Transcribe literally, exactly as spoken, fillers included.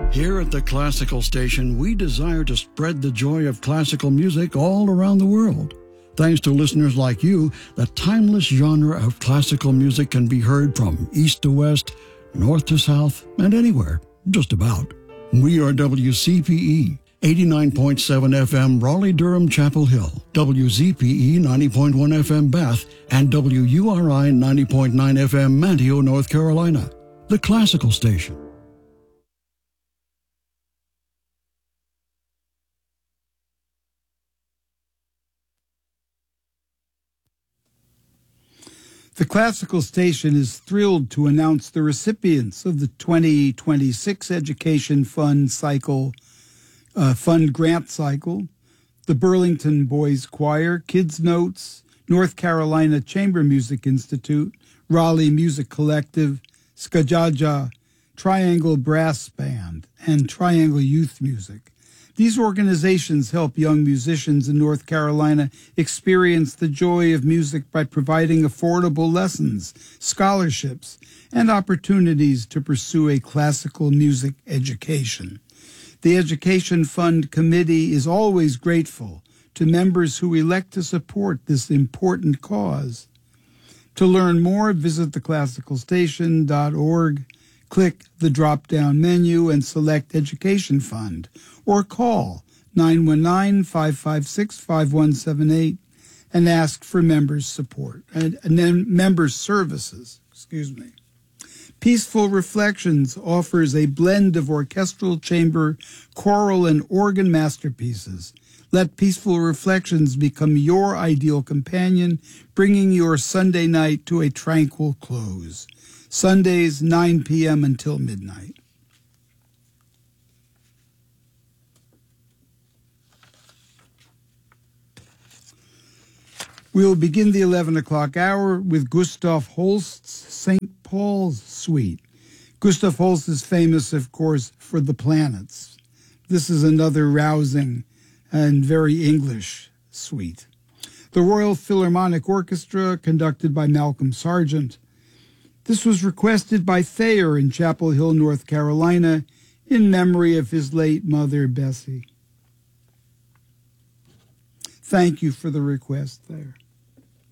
Here at the Classical Station, we desire to spread the joy of classical music all around the world. Thanks to listeners like you, the timeless genre of classical music can be heard from east to west, north to south, and anywhere, just about. We are W C P E, eighty-nine point seven F M Raleigh-Durham Chapel Hill, W Z P E ninety point one F M Bath, and W U R I ninety point nine F M Manteo, North Carolina. The Classical Station. The Classical Station is thrilled to announce the recipients of the twenty twenty-six Education Fund Cycle, uh, Fund Grant Cycle, the Burlington Boys Choir, Kids Notes, North Carolina Chamber Music Institute, Raleigh Music Collective, Skajaja, Triangle Brass Band, and Triangle Youth Music. These organizations help young musicians in North Carolina experience the joy of music by providing affordable lessons, scholarships, and opportunities to pursue a classical music education. The Education Fund Committee is always grateful to members who elect to support this important cause. To learn more, visit the classical station dot org. Click the drop-down menu and select Education Fund, or call nine one nine, five five six, five one seven eight and ask for members' support, and, and then members' services. Excuse me. Peaceful Reflections offers a blend of orchestral, chamber, choral, and organ masterpieces. Let Peaceful Reflections become your ideal companion, bringing your Sunday night to a tranquil close. Sundays, nine p.m. until midnight. We'll begin the eleven o'clock hour with Gustav Holst's Saint Paul's Suite. Gustav Holst is famous, of course, for The Planets. This is another rousing and very English suite. The Royal Philharmonic Orchestra, conducted by Malcolm Sargent. This was requested by Thayer in Chapel Hill, North Carolina, in memory of his late mother, Bessie. Thank you for the request, Thayer.